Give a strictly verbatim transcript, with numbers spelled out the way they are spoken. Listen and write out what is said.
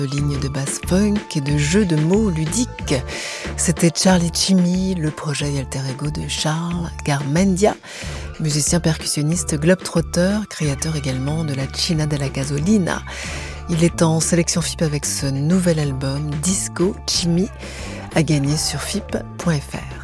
de lignes de basse funk et de jeux de mots ludiques. C'était Charlie Chimmy, le projet alter ego de Charles Garmendia, musicien percussionniste globetrotter, créateur également de la China della Gasolina. Il est en sélection F I P avec ce nouvel album Disco Chimmy, à gagner sur F I P point F R.